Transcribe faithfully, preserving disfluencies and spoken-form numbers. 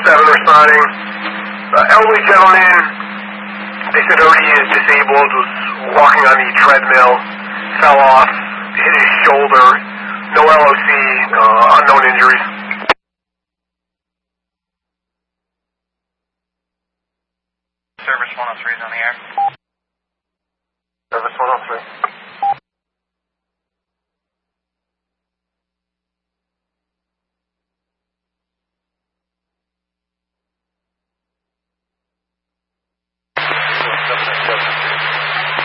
seven responding. Uh, elderly gentleman, they said already is disabled, was walking on the treadmill, fell off, hit his shoulder, no L O C, uh, unknown injuries. Service one oh three is on the air. Service one oh three.